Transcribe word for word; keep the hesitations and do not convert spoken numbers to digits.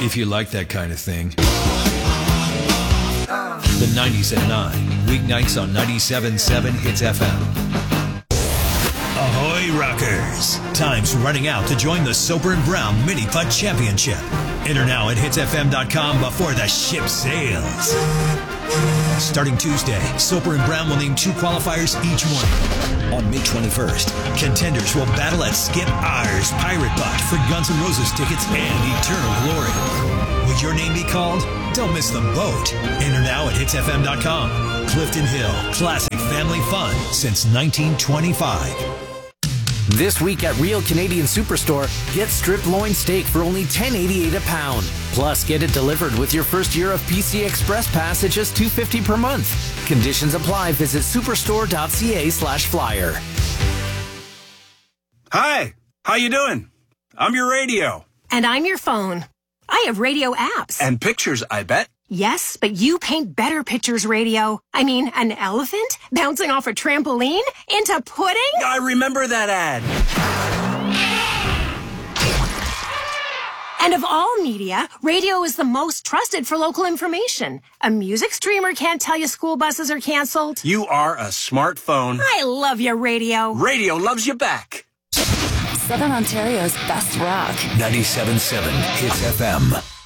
if you like that kind of thing. The nineties at nine, weeknights on ninety-seven point seven Hits F M. Ahoy, rockers! Time's running out to join the Soper and Brown Mini Putt Championship. Enter now at hits f m dot com before the ship sails. Starting Tuesday, Soper and Brown will name two qualifiers each morning. On May twenty-first, contenders will battle at Skip Ayers Pirate Putt for Guns N' Roses tickets and eternal glory. Would your name be called? Don't miss the boat. Enter now at hits f m dot com. Clifton Hill, classic family fun since nineteen twenty-five. This week at Real Canadian Superstore, get strip loin steak for only ten eighty-eight a pound. Plus, get it delivered with your first year of P C Express Pass at just two fifty per month. Conditions apply. Visit superstore.ca slash flyer. Hi, how you doing? I'm your radio. And I'm your phone. I have radio apps. And pictures, I bet. Yes, but you paint better pictures, radio. I mean, an elephant bouncing off a trampoline into pudding? I remember that ad. And of all media, radio is the most trusted for local information. A music streamer can't tell you school buses are canceled. You are a smartphone. I love your radio. Radio loves you back. Southern Ontario's best rock. ninety-seven point seven Hits F M.